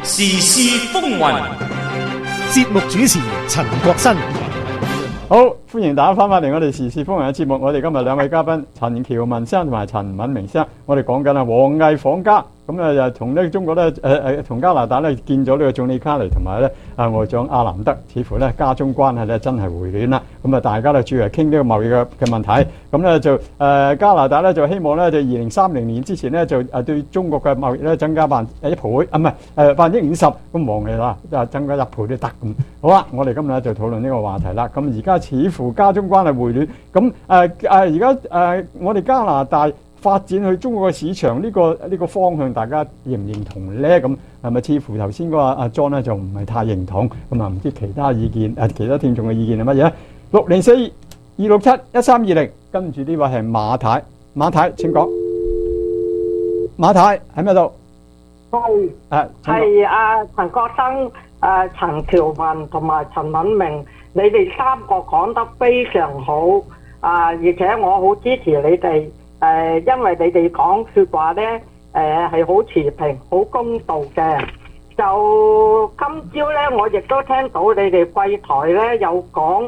時事風雲， 節目主持陳國新。 好，歡迎大家翻返嚟我哋時事風雲嘅節目。我哋今日兩位嘉賓陳喬文生同埋陳敏明生，我哋講緊啊王毅訪加，咁就從呢中國咧從加拿大咧見咗呢個總理卡尼同埋咧外長阿南德，似乎咧加中關係咧真係回暖啦。咁啊大家咧主要係傾呢個貿易嘅問題，咁咧就加拿大咧就希望咧就2030年之前咧就對中國嘅貿易咧增加1倍，唔係50%，咁王毅啦增加1倍都得咁。好啦，我哋今日咧就討論呢個話題啦。咁而家似乎加中關係回暖，咁而家我哋加拿大發展去中國嘅市場呢個方向，大家認唔認同咧？咁係咪似乎頭先嗰個阿 John 咧就唔係太認同？咁啊唔知其他意見其他聽眾嘅意見係乜嘢？6042671320，跟住呢位係馬太，馬太請講。馬太喺咩度？ 係陳國生、陳喬文同埋陳敏明，你哋三個講得非常好，而且我好支持你哋。因為你哋講說話咧，係好持平、好公道嘅。就今朝咧，我亦都聽到你哋貴台咧有講，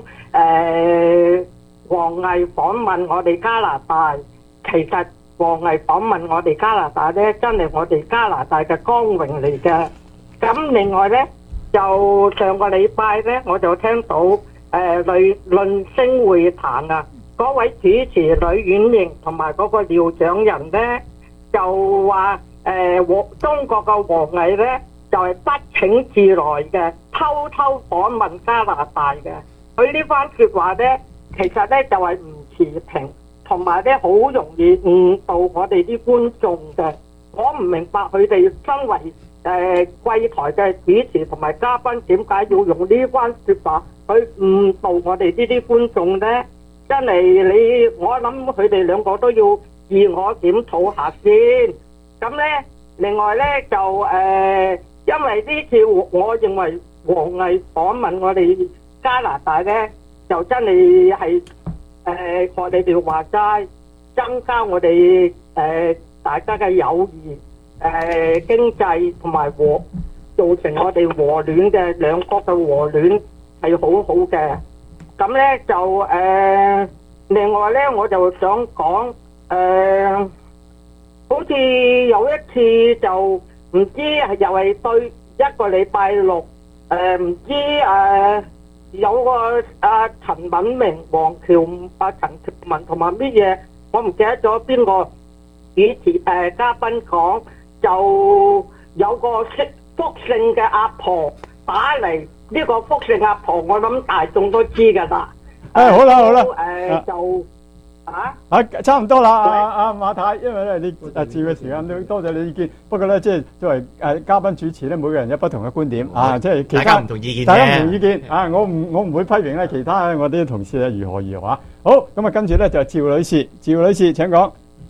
王毅訪問我哋加拿大。其實王毅訪問我哋加拿大咧，真係我哋加拿大嘅光榮嚟嘅。咁另外咧，就上個禮拜咧，我就聽到論星會談啊。嗰位主持呂婉瑩同埋嗰個廖長仁咧，就話中國嘅王毅咧就係不請自來嘅，偷偷訪問加拿大嘅。佢呢番説話咧，其實咧就係唔持平，同埋咧好容易誤導我哋啲觀眾嘅。我唔明白佢哋身為貴台嘅主持同埋嘉賓，點解要用呢番説話去誤導我哋呢啲觀眾咧？真係我諗佢哋兩個都要自我檢討下先。咁咧，另外咧就因為呢次我認為王毅訪問我哋加拿大咧，就真係學你哋話齋，增加我哋大家嘅友誼、經濟同埋造成我哋和暖嘅兩國嘅和暖係好好嘅。咁咧就另外咧我就想講好似有一次就唔知係又係對一個禮拜六唔知有個陳敏明、陳喬文同埋乜嘢，我唔記得咗邊個主持嘉賓講，就有個福姓嘅阿婆打嚟。呢個福姓阿婆，我諗大眾都知㗎啦。 好啦， 就差唔多啦，阿馬太，因為咧你照嘅時間都多謝你意見。不過咧，即係作為嘉賓主持咧，每個人有不同嘅觀點即係其他大家唔同意見， 大家唔同意見我唔會批評咧其他我啲同事咧如何好，咁啊跟住咧就趙女士，趙女士請講。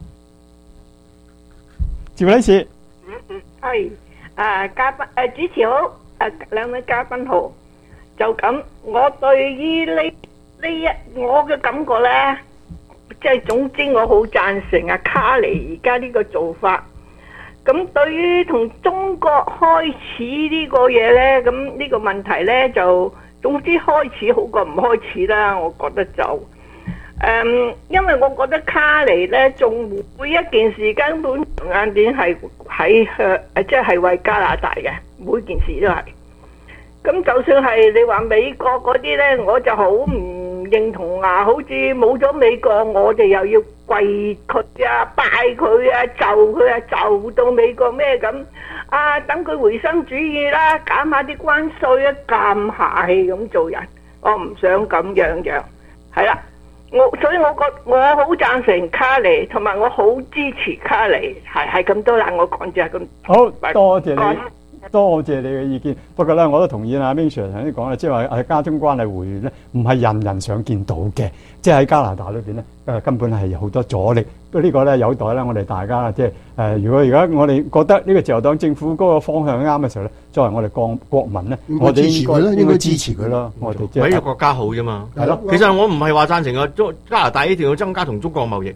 趙女士， 係嘉賓主持好。兩位嘉賓好，就咁，我對於我嘅感覺呢，即係總之我好贊成卡尼而家呢個做法。咁對於同中國開始呢個嘢呢，咁呢個問題呢，就總之開始好過唔開始啦。我覺得就因為我覺得卡尼呢，仲每一件事根本眼點係即係為加拿大嘅，每件事都係。咁就算係你話美國嗰啲呢，我就好唔認同好似冇咗美國，我哋又要跪佢拜佢就佢就到美國咩咁等佢回心轉意啦，減下啲關稅咁客氣咁做人，我唔想咁樣係啦。所以我好贊成卡尼，同埋我好支持卡尼，係咁多啦。我講咗咁好，多謝你。多謝你嘅意見，不過咧我都同意阿 Ming Sir 頭先講啦，即係話加中關係回暖咧，唔係人人想見到嘅，即係喺加拿大裏邊咧，根本係有好多阻力。不過呢個咧有待咧我哋大家即係如果而家我哋覺得呢個自由黨政府嗰個方向啱嘅時候咧，作為我哋國民咧，我哋應該支持佢咯。我哋即係為個國家好啫嘛。 係咯， 其實我唔係話贊成加拿大一定要增加同中國貿易。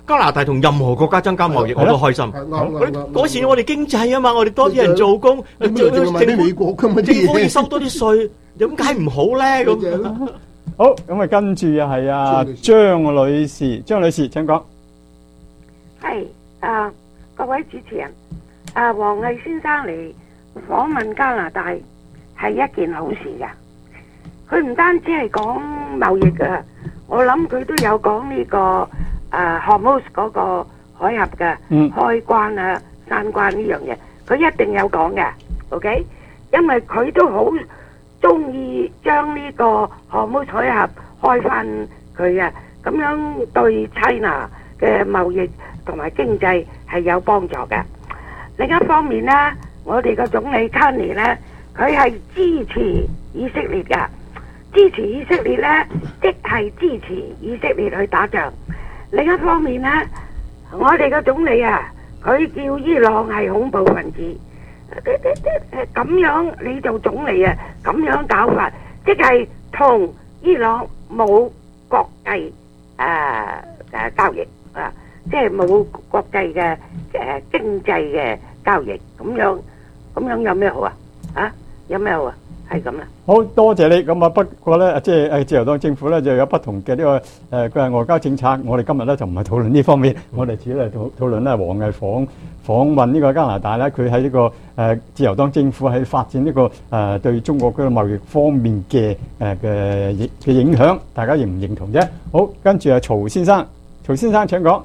加拿大同任何國家增加貿易我都開心。改善我哋經濟啊嘛，我哋多啲人做工，政府要收多啲稅，點解唔好咧？咁好，咁啊跟住又係啊張女士，張女士請講。 係各位主持人，王毅先生嚟訪問加拿大係一件好事㗎。佢唔單止係講貿易㗎，我諗佢都有講呢個Hormuz 嗰個海峽嘅開關啊、閂關呢樣嘢，佢一定有講嘅。OK， 因為佢都好中意將呢個 Hormuz 海峽開翻佢嘅，咁樣對 China 嘅貿易同埋經濟係有幫助嘅。另一方面呢，我哋個總理 Carney 呢，佢係支持以色列嘅。支持以色列呢，即係支持以色列去打仗。另一方面呢，我哋嘅總理啊，佢叫伊朗係恐怖分子，咁樣你做總理啊，咁樣搞法，即係同伊朗冇國際交易啊，即係冇國際嘅經濟嘅交易，咁樣有咩好啊？有咩好啊？係咁啦。 好多謝你咁啊！不過咧，即係自由黨政府咧就有不同嘅呢個外交政策。我哋今日咧就唔係討論呢方面，我哋主要係討論咧王毅訪問呢個加拿大咧，佢喺呢個自由黨政府喺發展呢個對中國嗰個貿易方面嘅影響，大家認唔認同啫？好，跟住啊曹先生請講。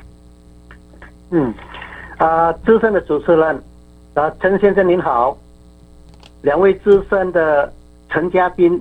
資深的主持人陳先生您好。兩位資深的陳嘉賓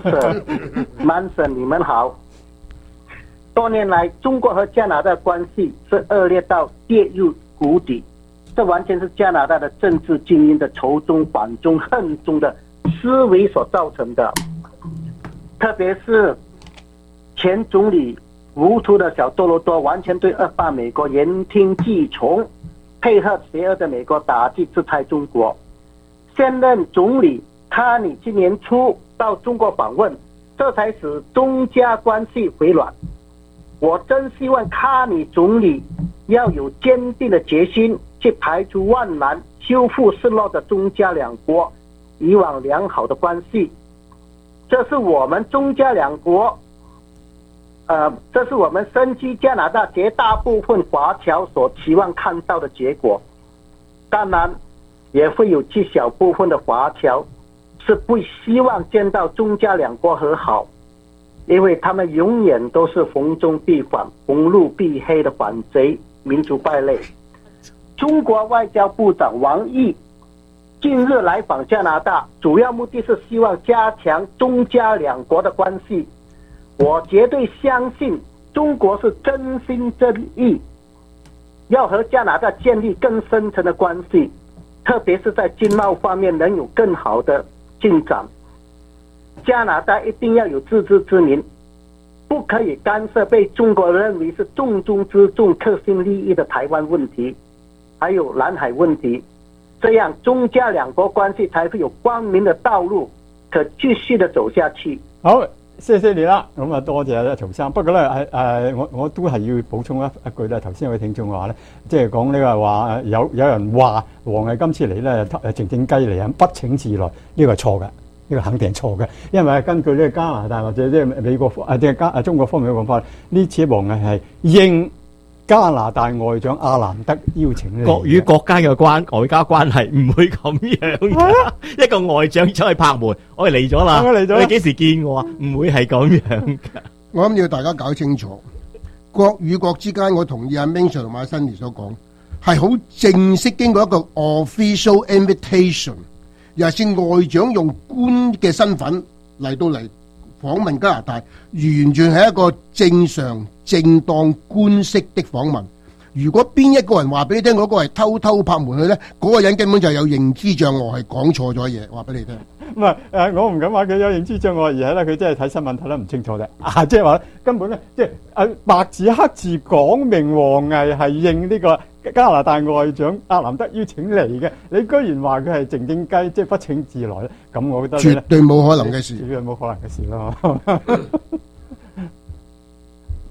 Manson 你們好。多年來中國和加拿大關係是惡劣到跌入谷底，這完全是加拿大的政治精英的仇中反中恨中的思維所造成的。特別是前總理無圖的小多羅多完全對惡霸美國言聽計從，配合邪惡的美國打擊制裁中國。現任總理卡尼今年初到中國訪問，這才使中加關係回暖。我真希望卡尼總理要有堅定的決心，去排除萬難，修復失落的中加兩國以往良好的關係。這是我們中加兩國，這是我們身居加拿大絕大部分華僑所期望看到的結果。當然也會有極小部分的華僑是不希望見到中加兩國和好，因為他們永遠都是逢中必反、逢路必黑的反賊、民族敗類。中國外交部長王毅近日來訪加拿大，主要目的是希望加強中加兩國的關係。我絕對相信中國是真心真意要和加拿大建立更深層的關係，特別是在經貿方面能有更好的進展。加拿大一定要有自知之明，不可以干涉被中國認為是重中之重、核心利益的台灣問題，還有南海問題，這樣中加兩國關係才會有光明的道路可繼續的走下去。 好，謝謝你啦，咁啊多謝阿曹生。不過咧我都係要補充一句咧，頭先有位聽眾話咧，即係講呢個話有人話王毅今次嚟咧靜靜雞嚟啊，不請自來，呢個係錯嘅，呢個肯定係錯嘅，因為根據呢個加拿大或者即係美國中國方面嘅講法，呢次王毅係應加拿大外長阿蘭德邀請嚟， 國與國間嘅外交關係唔會咁樣嘅。一個外長走去拍門，我哋嚟咗啦，你幾時見我啊？唔會係咁樣嘅。 我諗要大家搞清楚，國與國之間，我同意阿 Ming Sir 同埋阿 Sunny 所講，係好正式經過一個 official invitation， 又係外長用官嘅身份嚟到嚟訪問加拿大，完全係一個正常正當官式的訪問。如果邊一個人話俾你聽嗰個係偷偷拍門去咧，嗰個人根本就有認知障礙，係講錯咗嘢，話俾你聽。 唔係我唔敢話佢有認知障礙，而係咧佢真係睇新聞睇得唔清楚啫。即係話根本咧，即係白紙黑字講明王毅係應呢個加拿大外長阿蘭德邀請嚟嘅，你居然話佢係靜靜雞，即係不請自來咧？咁我覺得絕對冇可能嘅事， 絕對冇可能嘅事咯。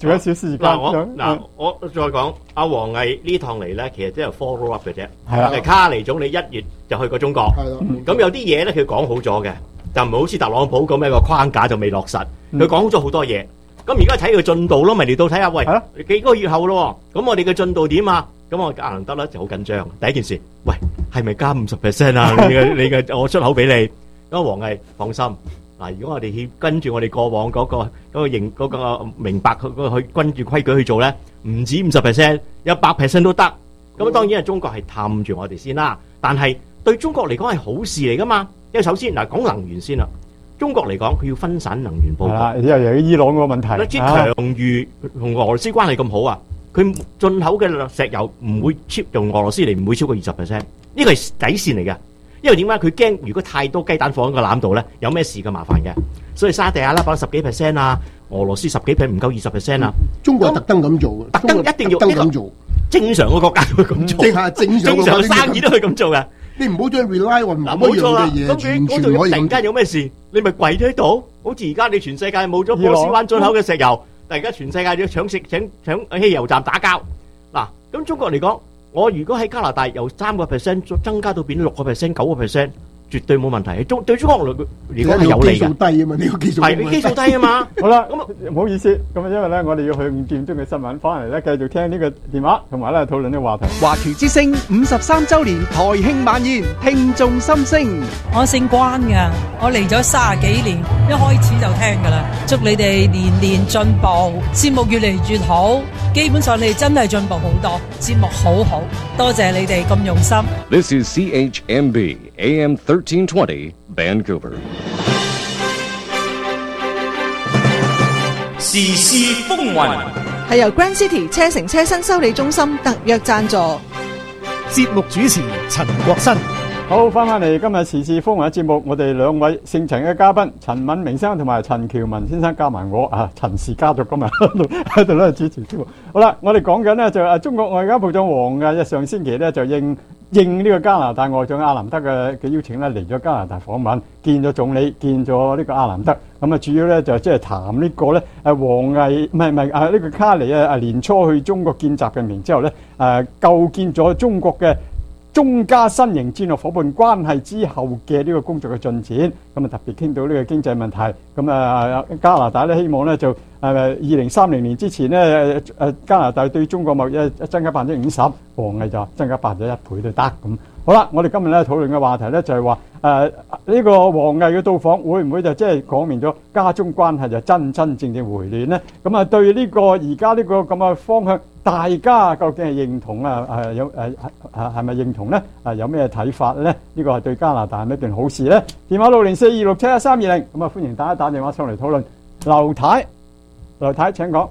仲有少少時間。 我再講阿王毅呢趟嚟咧，其實都係 follow up 嘅啫。 係啦， 卡尼總理1月就去過中國，咁有啲嘢咧佢講好咗嘅，就唔係好似特朗普咁一個框架就未落實。佢講好咗好多嘢，咁而家睇佢進度咯，咪嚟到睇下，喂，幾個月後咯，咁我哋嘅進度點啊？咁我阿蘭德咧就好緊張。第一件事，喂，係咪加50% 啊？你嘅我出口俾你。咁王毅放心。嗱，如果我哋跟住我哋過往嗰個明白去跟住規矩去做咧，唔止50%，有100% 都得。咁當然係中國係氹住我哋先啦。但係對中國嚟講係好事嚟噶嘛？因為首先嗱，講能源先啦。中國嚟講，佢要分散能源佈局。 又有伊朗個問題。 即係強如同俄羅斯關係咁好啊，佢進口嘅石油唔會用俄羅斯嚟，唔會超過20%。呢個係底線嚟嘅。因為點解佢驚？如果太多雞蛋放喺個籃度咧，有咩事嘅麻煩嘅。所以沙地阿拉伯10幾%啊，俄羅斯10幾%唔夠20%啊。 中國特登咁做嘅， 特登一定要咁做。 正常嘅國家都會咁做，正常生意都可以咁做嘅。 你唔好將 rely on 某一樣嘅嘢， 咁佢嗰度突然間有咩事，你咪跪咗喺度。好似而家你全世界冇咗波斯灣進口嘅石油，突然間全世界都要搶汽油站打交。嗱，咁中國嚟講。我如果喺加拿大由3% 增加到變6%、9%，絕對冇問題。對中國嚟講係有利嘅。基數低啊嘛，呢個基數係你基數低啊嘛。 好啦，咁唔好意思，咁因為咧，我哋要去5點鐘嘅新聞，翻嚟咧繼續聽呢個電話，同埋咧討論呢個話題。 華僑之聲53週年台慶晚宴，聽眾心聲。 我姓關㗎，我嚟咗30幾年，一開始就聽㗎啦。祝你哋年年進步，節目越嚟越好。基本上你哋真係進步好多，節目好好，多謝你哋咁用心。 This is CHMB AM 1320 Vancouver。 時事風雲係由 Grand City 車城車身修理中心特約贊助。 節目主持陳國新。 好，翻嚟今日時事風雲嘅節目，我哋兩位姓陳嘅嘉賓陳敏明生同埋陳喬文先生加埋我啊，陳氏家族今日喺度咧主持節目。好啦，我哋講緊呢，就中國外交部長王毅上星期咧就應呢個加拿大外長阿蘭德嘅邀請咧嚟咗加拿大訪問，見咗總理，見咗呢個阿蘭德。咁啊，主要咧就即係談呢個咧王毅唔係呢個卡尼年初去中國見習近平之後咧構建咗中國嘅中加新型戰略夥伴關係之後嘅呢個工作嘅進展，咁啊特別傾到呢個經濟問題，咁啊加拿大咧希望咧就2030年之前咧加拿大對中國貿易增加50%，王毅就增加1倍都得咁。好啦，我哋今日咧討論嘅話題咧就係話呢個王毅嘅到訪會唔會就即係講明咗加中關係就真正回暖呢？咁啊對呢個而家呢個咁嘅方向，大家究竟係認同有係咪認同呢？有咩睇法呢？呢個係對加拿大係咪一件好事呢？電話60426712320，咁啊歡迎大家打電話上嚟討論。劉太請講。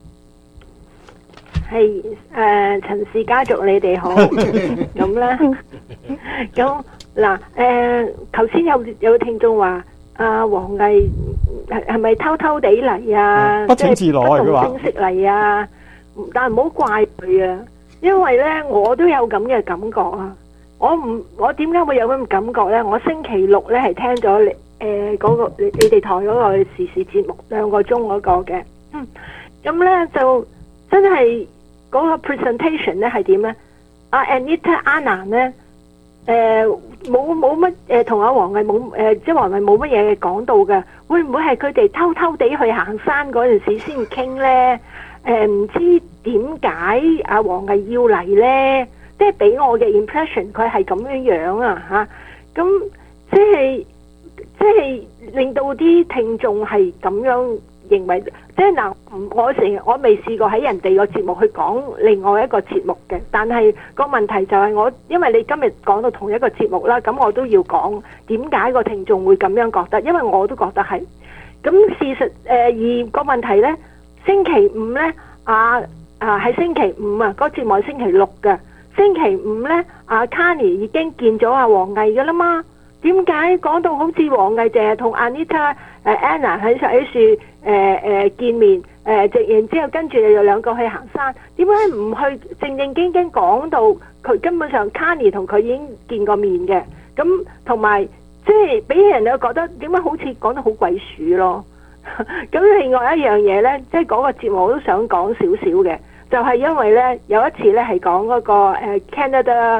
係陳氏家族你哋好，咁咧，咁嗱頭先有聽眾話王毅係咪偷偷地嚟啊？ 不請自來佢話，不同聲色嚟啊！但係唔好怪佢啊，因為咧我都有咁嘅感覺啊！我點解會有咁嘅感覺咧？我星期6咧係聽咗嗰個你哋台嗰個時事節目2個鐘嗰個嘅，咁咧就真係。嗰個 presentation 咧係點咧？阿 Anita Anand 咧，冇乜同阿王毅冇即係王毅冇乜嘢講到嘅，會唔會係佢哋偷偷地去行山嗰陣時先傾咧？唔知點解阿王毅要嚟咧？即係俾我嘅 impression，佢係咁樣啊嚇！咁即係令到啲聽眾係咁樣。認為即係嗱，我未試過喺人哋個節目去講另外一個節目嘅，但係個問題就係因為你今日講到同一個節目啦，咁我都要講點解個聽眾會咁樣覺得，因為我都覺得係。咁事實而個問題呢，星期5呢係星期5啊，個節目係星期6嘅，星期5呢卡尼已經見咗阿王毅噶啦嘛，點解講到好似王毅淨係同 Anita Anna 喺樹見面，然之後跟住又兩個去行山，點解唔去正正經經講到佢根本上 Carney 同佢已經見過面嘅？咁同埋即係俾人又覺得點解好似講得好鬼鼠咯？ 咁另外一樣嘢咧，即係嗰個節目我都想講少少嘅，就係因為咧有一次咧係講嗰個Canada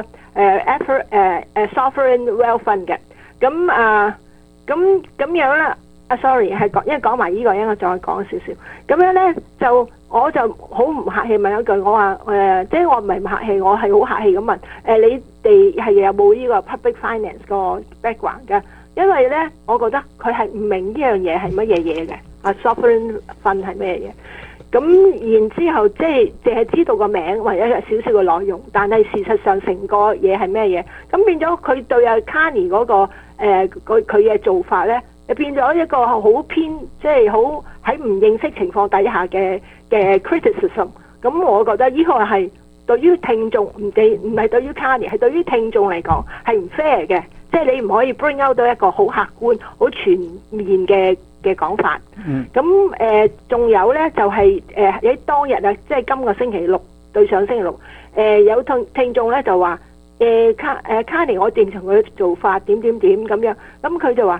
Sovereign Wealth Fund 嘅，咁樣啦。sorry 係講，因為講埋呢個，因為我再講少少。咁樣咧我就好唔客氣問一句，我話即係我唔係唔客氣，我係好客氣咁問你哋係有冇呢個 public finance 個 background 㗎？因為咧，我覺得佢係唔明呢樣嘢係乜嘢嘢嘅，sovereign fund 係咩嘢？咁然之後即係淨係知道個名或者係少少嘅內容，但係事實上成個嘢係咩嘢？咁變咗佢對阿 Carney 嗰個佢嘅做法咧，變咗一個好偏，即係好喺唔認識情況底下嘅 criticism。咁我覺得呢個係對於聽眾唔係對於 Carney，係對於聽眾嚟講係唔 fair 嘅。即係你唔可以 bring out 到一個好客觀、好全面嘅講法。咁仲有咧就係喺當日啊，即係今個星期六對上星期六，有聽眾咧就話Carney 我認同佢做法點咁樣，咁佢就話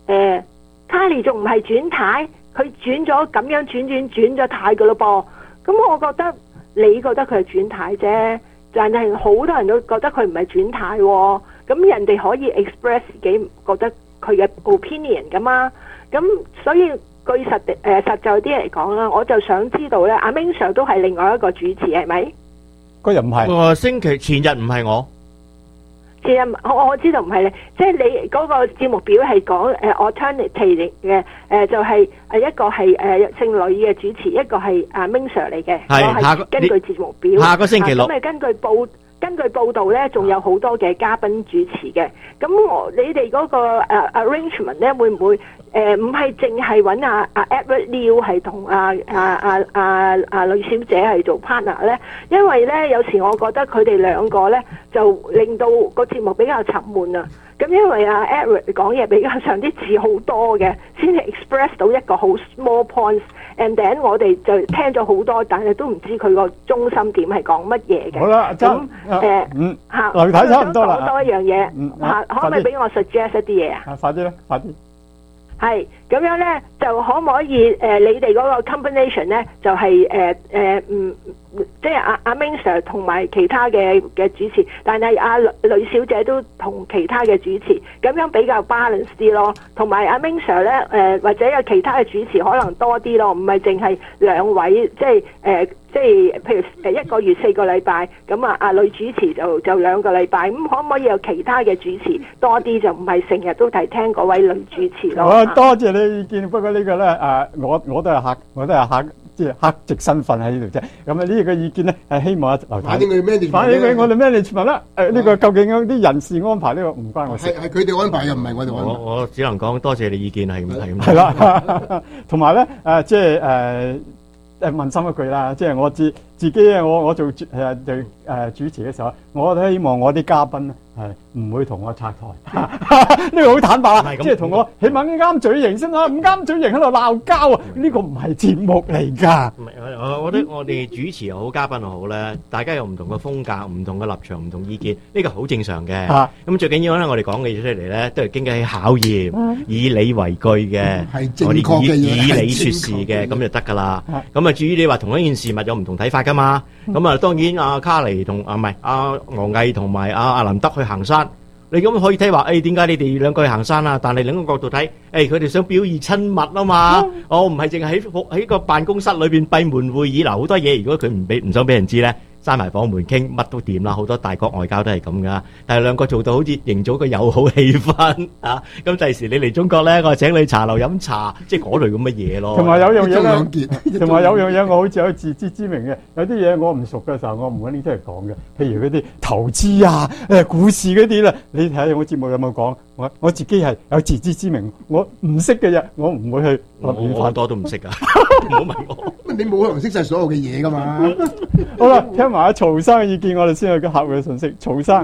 Carney 仲唔係轉軚，佢轉咗咁樣轉咗軚噶咯噃。咁我覺得你覺得佢係轉軚啫，但係好多人都覺得佢唔係轉軚喎。咁人哋可以 express 自己覺得佢嘅 opinion 噶嘛，咁所以據實在啲嚟講啦，我就想知道咧，阿 Ming Sir 都係另外一個主持係咪？ 嗰日唔係， 星期前日唔係我。 前日我知道唔係你，即係你嗰個節目表係講alternative 嘅，就係一個係姓呂嘅主持，一個係阿 Ming Sir 嚟嘅。我係根據節目表。 下個星期六。 咁根據報道咧，仲有好多嘅嘉賓主持嘅。咁你哋嗰個arrangement 咧，會唔會唔係淨係揾阿 Edward Liu 係同阿呂小姐係做 partner 咧？因為咧有時我覺得佢哋兩個咧就令到個節目比較沉悶啊。咁因為阿 Edward 講嘢比較上啲字好多嘅，先係 express 到一個好 small points。And then 我哋就聽咗好多，但係都唔知佢個中心點係講乜嘢嘅。 好啦， 咁劉太差唔多啦。 講多一樣嘢，可唔可以俾我 suggest 一啲嘢啊？ 快啲啦，快啲。係咁樣咧，就可唔可以你哋嗰個 combination 咧，就係即係阿 Ming Sir 同埋其他嘅主持，但係阿呂小姐都同其他嘅主持，咁樣比較 balance 啲咯。同埋阿 Ming Sir 咧，或者有其他嘅主持可能多啲咯，唔係淨係兩位，即係譬如一個月4個禮拜，咁阿女主持就2個禮拜，咁可唔可以有其他嘅主持多啲，就唔係成日都睇聽嗰位女主持咯？ 多謝你意見，不過呢個咧我都係客，即係客席身份喺呢度啫。咁呢個意見咧係希望劉太反映佢我哋 management 啦。呢個究竟啲人事安排呢個唔關我事，係佢哋安排嘅，唔係我哋安排。 我只能講多謝你意見，係咁。 係啦，同埋咧即係問心一句啦，即係我自己我做主持嘅時候，我都希望我啲嘉賓係唔會同我拆台，呢個好坦白啊！即係同我起碼啱嘴型先啦，唔啱嘴型喺度鬧交啊！呢個唔係節目嚟㗎。 我覺得我哋主持又好，嘉賓又好咧，大家有唔同嘅風格、唔同嘅立場、唔同意見，呢個好正常嘅。咁最緊要咧，我哋講嘅嘢出嚟咧，都係經過考驗，以理為據嘅，我哋以理說事嘅，咁就得㗎啦。咁至於你話同一件事物有唔同睇法噶嘛？咁當然阿卡尼同唔係阿昂毅同埋阿林德去行山，你咁可以睇話點解你哋兩個去行山啊？但係另一個角度睇，佢哋想表現親密啊嘛。唔係淨係喺個辦公室裏邊閉門會議，好多嘢如果佢唔想俾人知咧，閂埋房門傾乜都掂啦。好多大國外交都係咁噶，但係兩個做到好似營造個友好氣氛啊。咁第時你嚟中國咧，我請你茶樓飲茶，即係嗰類咁嘅嘢咯。 同埋有樣嘢咧，同埋有樣嘢我好似有自知之明嘅。有啲嘢我唔熟嘅時候，我唔會拎出嚟講嘅。譬如嗰啲投資啊、股市嗰啲啦，你睇下我節目有冇講？我自己係有自知之明，我唔識嘅嘢，我唔會去。 我好多都唔識噶，唔好問我。 你冇可能識晒所有嘅嘢噶嘛？ 好啦，聽埋阿曹生嘅意見，我哋先去個客戶嘅信息。曹生，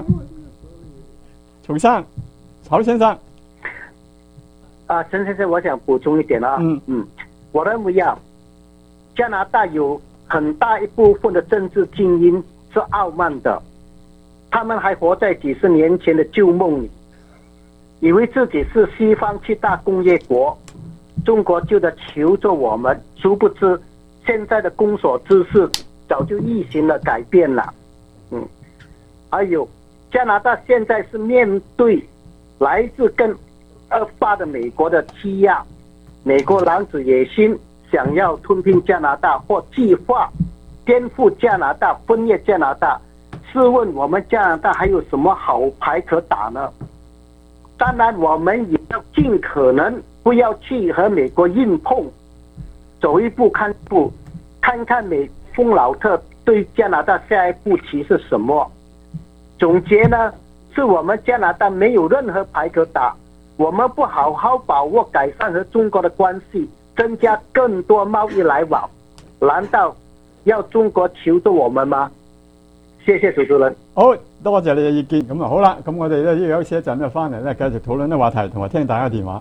曹先生， 陳先生，我想補充一點啊。我認為加拿大有很大一部分的政治精英是傲慢的，他們還活在幾十年前的舊夢裡，以為自己是西方7大工業國， 中国就在求着我们，殊不知现在的公所之势早就异形了改变了。还有加拿大现在是面对来自更恶霸的美国的欺压，美国狼子野心想要吞并加拿大或计划颠覆加拿大、分裂加拿大，试问我们加拿大还有什么好牌可打呢？当然我们也要尽可能不要去和美国硬碰，走一步看一步，看看美风老特对加拿大下一步棋是什么。总结呢，是我们加拿大没有任何牌可打，我们不好好把握改善和中國的關係，增加更多貿易來往，難道要中國求着我們嗎？謝謝主持人。 好多謝你嘅意見。咁啊好啦，咁我哋咧要休息一陣咧，翻嚟咧繼續討論啲話題，同埋聽大家電話。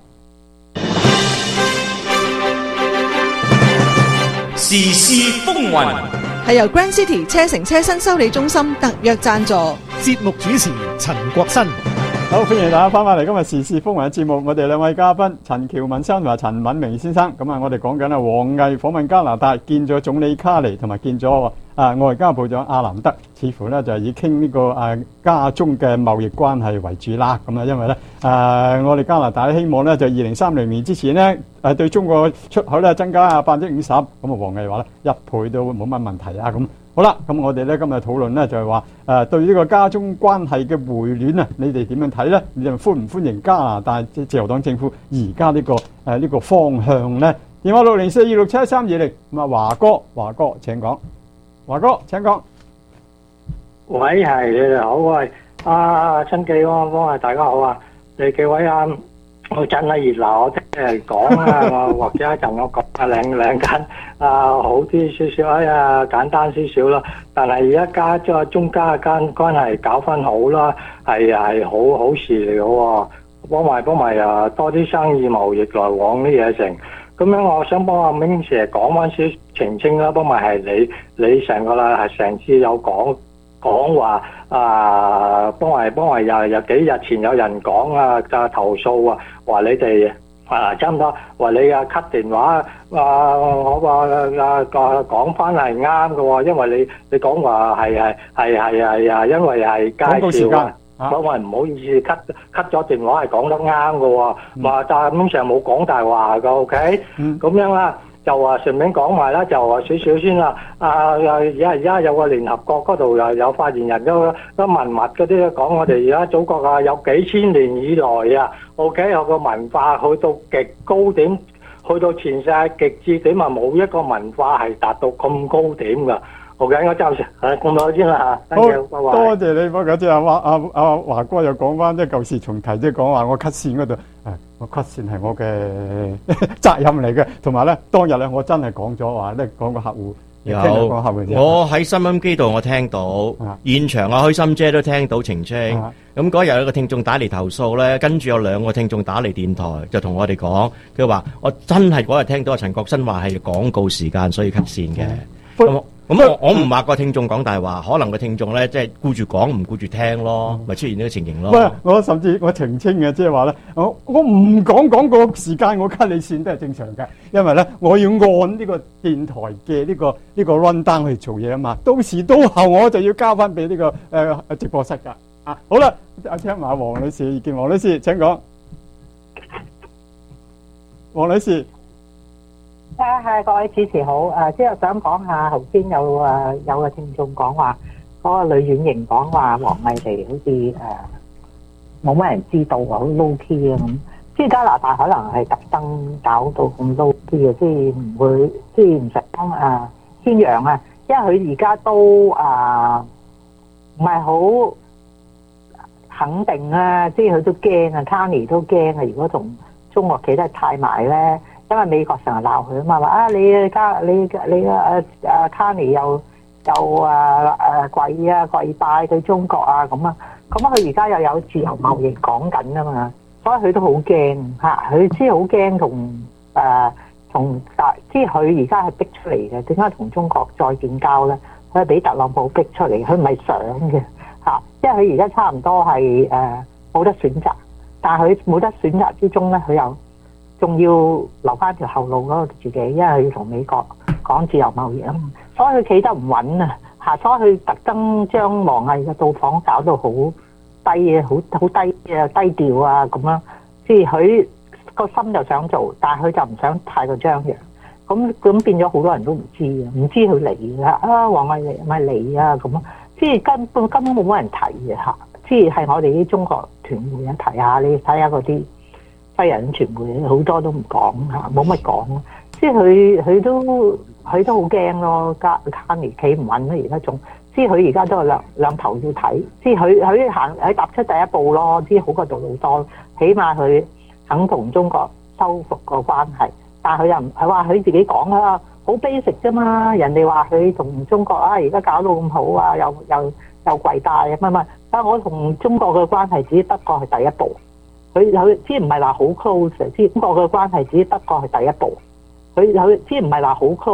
時事風雲係由 Grand City 車城車身修理中心特約贊助。 節目主持陳國新。 好，歡迎大家翻返嚟今日時事風雲嘅節目。我哋兩位嘉賓陳喬文先生同埋陳敏明先生。咁啊，我哋講緊王毅訪問加拿大，見咗總理卡尼同埋見咗外交部長阿南德，似乎咧就係以傾呢個加中嘅貿易關係為主啦。咁啊，因為咧我哋加拿大希望咧就2030年之前咧對中國出口咧增加50%。咁啊，王毅話咧1倍都冇乜問題啊。咁好啦，咁我哋咧今日討論咧就係話對呢個加中關係嘅回暖啊，你哋點樣睇咧？你哋歡唔歡迎加拿大自由黨政府而家呢個方向咧？電話604267320，咁啊華哥請講。華哥請講。 喂，係你哋好，喂，陳記安，大家好啊！你幾位我真係熱鬧，我聽人講啊，或者一陣我講兩間好啲少少，簡單少少啦。但係而家即係中加間關係搞翻好啦，係好事嚟嘅喎，幫埋多啲生意貿易來往啲嘢成。咁樣我想幫阿明 Sir 講翻少澄清啦，幫埋係你成個啦，係成次有講話幫埋有幾日前有人講就投訴話你哋差唔多話你cut 電話我話講翻係啱嘅喎，因為你講話係因為係介紹我話唔好意思，cut 咗電話係講得啱嘅喎，話但係明 Sir 冇講大話嘅 ，OK，咁樣啦。就話順便講埋啦，就話少少先啦。而家有個聯合國嗰度又有發言人都文物嗰啲講，我哋而家祖國有幾千年以來OK 有個文化去到極高點，去到全世界極致點冇一個文化係達到咁高點㗎。OK， 我暫時咁多先啦嚇。好， 多謝你。不過即係阿華哥又講翻即係舊事重提，即係講話我 cut 線嗰度，我 cut 線係我嘅責任嚟嘅。同埋咧，當日咧我真係講咗話咧，講個客戶有我喺收音機度我聽到，現場開心姐都聽到澄清。咁嗰日有個聽眾打嚟投訴咧，跟住有2個聽眾打嚟電台就同我哋講，佢話我真係嗰日聽到陳國新話係廣告時間，所以 cut 線嘅。咁我唔話個聽眾講大話，可能個聽眾咧即係顧住講唔顧住聽咯，咪出現呢個情形咯。 喂，我甚至我澄清嘅，即係話咧，我唔講廣告時間，我 cut 你線都係正常嘅，因為咧我要按呢個電台嘅呢個 run down 去做嘢啊嘛，到時到後我就要交翻俾呢個直播室㗎。好啦，聽埋黃女士意見，黃女士請講。黃女士。 係各位主持好，即係想講下頭先有個聽眾講話嗰個女演員講話王毅嚟好似冇乜人知道好 low key 咁，即係加拿大可能係特登搞到咁 low key 即係唔會即係唔想宣揚啊，因為佢而家都唔係好肯定啊，即係佢都驚啊 Carney 都驚啊，如果同中國企得太埋咧。因為美國成日鬧佢啊嘛，話你Carney 又跪拜對中國咁佢而家又有自由貿易講緊啊嘛，所以佢都好驚嚇，佢知好驚同即係佢而家係逼出嚟嘅，點解同中國再建交咧？佢係俾特朗普逼出嚟，佢唔係想嘅嚇，因為佢而家差唔多係冇得選擇，但係佢冇得選擇之中咧，佢又仲要留翻條後路咯自己，因為佢要同美國講自由貿易啊嘛，所以佢企得唔穩啊嚇，所以佢特登將王毅嘅到訪搞到好低啊，好低啊，低調啊咁樣，即係佢個心就想做，但係佢就唔想太過張揚，咁變咗好多人都唔知啊，唔知佢嚟啦啊，王毅嚟咪嚟啊咁啊，即係根本冇乜人提嘅嚇，即係我哋啲中國傳媒啊提下，你睇下嗰啲西人傳媒好多都唔講嚇，冇乜講，即係佢都好驚咯，加尼企唔穩啦，而家仲。即係佢而家都係兩頭要睇，即係佢踏出第一步咯，即係好過杜魯多，起碼佢肯同中國修復個關係。但係佢又唔係話佢自己講啊，好 basic 啫嘛。人哋話佢同中國啊，而家搞到咁好啊，又跪大啊乜乜。但係我同中國嘅關係只不過係第一步，佢即係唔係話好 close，即係中國嘅關係只不過係第一步，佢即係唔係話好 close。